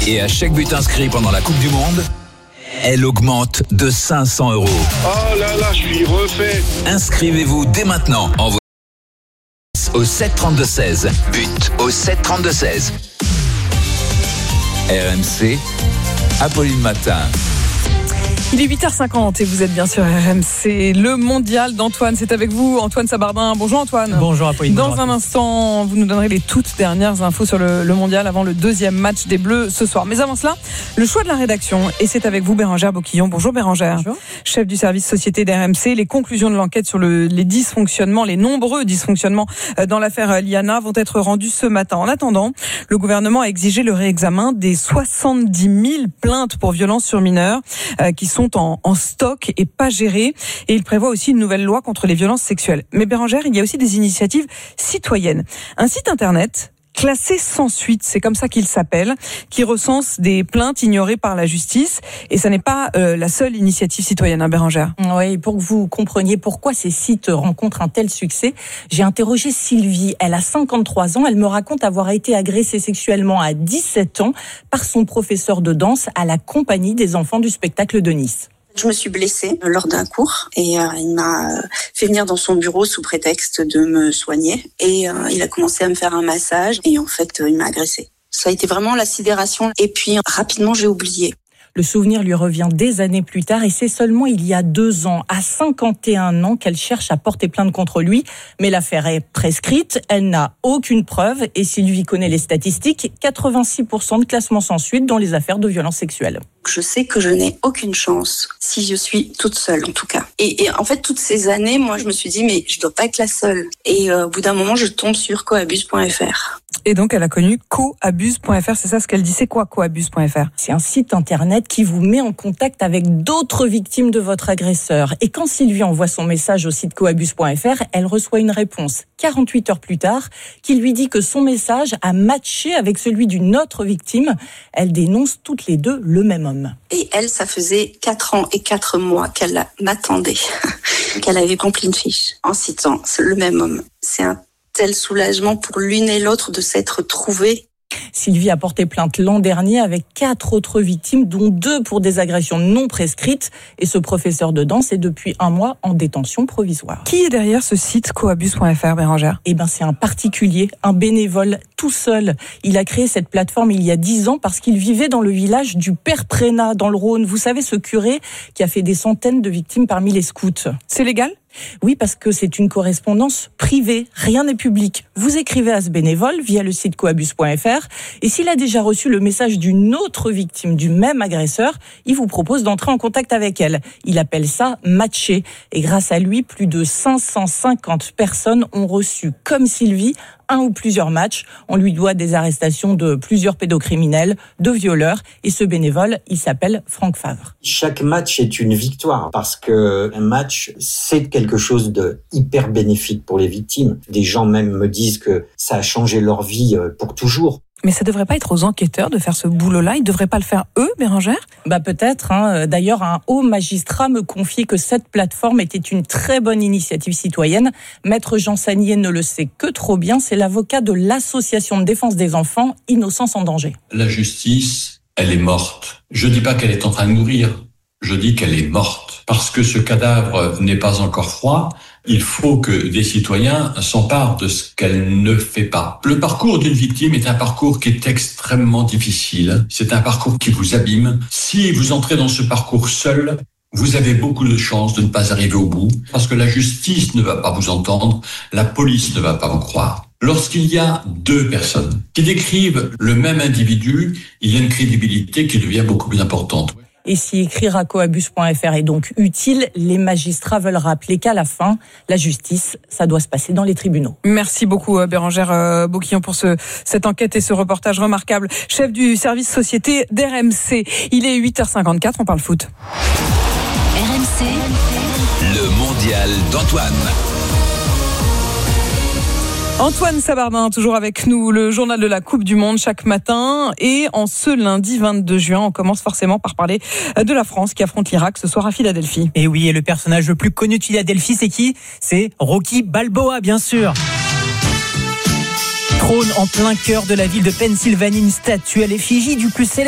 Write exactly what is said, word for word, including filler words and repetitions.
Et à chaque but inscrit pendant la Coupe du Monde, elle augmente de cinq cents euros. Oh là là, je suis refait. Inscrivez-vous dès maintenant. Envoyez au sept trente-deux seize. But au sept trente-deux seize. R M C, Apolline Matin. Il est huit heures cinquante et vous êtes bien sur R M C. Le mondial d'Antoine, c'est avec vous, Antoine Sabardin. Bonjour Antoine. Bonjour Apolline. Dans bonjour un instant, vous nous donnerez les toutes dernières infos sur le, le mondial avant le deuxième match des Bleus ce soir. Mais avant cela, le choix de la rédaction. Et c'est avec vous Bérangère Boquillon. Bonjour Bérangère. Bonjour. Chef du service société d'R M C. Les conclusions de l'enquête sur le, les dysfonctionnements, les nombreux dysfonctionnements dans l'affaire Liana vont être rendus ce matin. En attendant, le gouvernement a exigé le réexamen des soixante-dix mille plaintes pour violences sur mineurs euh, qui sont en, en stock et pas gérées. Et il prévoit aussi une nouvelle loi contre les violences sexuelles. Mais Bérangère, il y a aussi des initiatives citoyennes. Un site internet classé sans suite, c'est comme ça qu'il s'appelle, qui recense des plaintes ignorées par la justice. Et ça n'est pas euh, la seule initiative citoyenne, hein, Bérangère. Oui, pour que vous compreniez pourquoi ces sites rencontrent un tel succès, j'ai interrogé Sylvie. Elle a cinquante-trois ans. Elle me raconte avoir été agressée sexuellement à dix-sept ans par son professeur de danse à la compagnie des enfants du spectacle de Nice. Je me suis blessée lors d'un cours et euh, il m'a fait venir dans son bureau sous prétexte de me soigner et euh, il a commencé à me faire un massage et en fait euh, il m'a agressée. Ça a été vraiment la sidération et puis rapidement j'ai oublié. Le souvenir lui revient des années plus tard et c'est seulement il y a deux ans, à cinquante et un ans, qu'elle cherche à porter plainte contre lui. Mais l'affaire est prescrite, elle n'a aucune preuve et Sylvie connaît les statistiques, quatre-vingt-six pour cent de classement sans suite dans les affaires de violences sexuelles. Je sais que je n'ai aucune chance si je suis toute seule en tout cas. Et, et en fait toutes ces années, moi je me suis dit mais je dois pas être la seule. Et euh, au bout d'un moment je tombe sur coabuse point f r. Et donc, elle a connu coabuse point f r, c'est ça ce qu'elle dit. C'est quoi coabuse point f r ? C'est un site internet qui vous met en contact avec d'autres victimes de votre agresseur. Et quand Sylvie envoie son message au site coabuse point f r, elle reçoit une réponse quarante-huit heures plus tard qui lui dit que son message a matché avec celui d'une autre victime. Elle dénonce toutes les deux le même homme. Et elle, ça faisait quatre ans et quatre mois qu'elle m'attendait, qu'elle avait rempli une fiche en citant le même homme. C'est un tel soulagement pour l'une et l'autre de s'être trouvées. Sylvie a porté plainte l'an dernier avec quatre autres victimes, dont deux pour des agressions non prescrites. Et ce professeur de danse est depuis un mois en détention provisoire. Qui est derrière ce site coabuse point f r, Bérangère ? Eh ben, c'est un particulier, un bénévole tout seul. Il a créé cette plateforme il y a dix ans parce qu'il vivait dans le village du Père Prénat, dans le Rhône. Vous savez, ce curé qui a fait des centaines de victimes parmi les scouts. C'est légal ? Oui, parce que c'est une correspondance privée, rien n'est public. Vous écrivez à ce bénévole via le site coabuse point f r et s'il a déjà reçu le message d'une autre victime du même agresseur, il vous propose d'entrer en contact avec elle. Il appelle ça matcher et grâce à lui, plus de cinq cent cinquante personnes ont reçu, comme Sylvie, un ou plusieurs matchs. On lui doit des arrestations de plusieurs pédocriminels, de violeurs et ce bénévole, il s'appelle Franck Favre. Chaque match est une victoire parce que un match, c'est quelque chose de hyper bénéfique pour les victimes. Des gens même me disent que ça a changé leur vie pour toujours. Mais ça devrait pas être aux enquêteurs de faire ce boulot-là. Ils devraient pas le faire eux, Bérangère ? Bah peut-être. Hein. D'ailleurs, un haut magistrat me confiait que cette plateforme était une très bonne initiative citoyenne. Maître Jean Sagnier ne le sait que trop bien. C'est l'avocat de l'association de défense des enfants Innocence en danger. La justice, elle est morte. Je dis pas qu'elle est en train de mourir. Je dis qu'elle est morte. Parce que ce cadavre n'est pas encore froid, il faut que des citoyens s'emparent de ce qu'elle ne fait pas. Le parcours d'une victime est un parcours qui est extrêmement difficile. C'est un parcours qui vous abîme. Si vous entrez dans ce parcours seul, vous avez beaucoup de chances de ne pas arriver au bout. Parce que la justice ne va pas vous entendre, la police ne va pas vous croire. Lorsqu'il y a deux personnes qui décrivent le même individu, il y a une crédibilité qui devient beaucoup plus importante. Et si écrire à coabuse point f r est donc utile, les magistrats veulent rappeler qu'à la fin, la justice, ça doit se passer dans les tribunaux. Merci beaucoup Bérangère Boquillon pour ce, cette enquête et ce reportage remarquable. Chef du service société d'R M C. Il est huit heures cinquante-quatre, on parle foot. R M C, le mondial d'Antoine. Antoine Sabardin, toujours avec nous, le journal de la Coupe du Monde chaque matin. Et en ce lundi vingt-deux juin, on commence forcément par parler de la France qui affronte l'Irak ce soir à Philadelphie. Et oui, et le personnage le plus connu de Philadelphie, c'est qui ? C'est Rocky Balboa, bien sûr. Trône en plein cœur de la ville de Pennsylvanie une statue à l'effigie du plus célèbre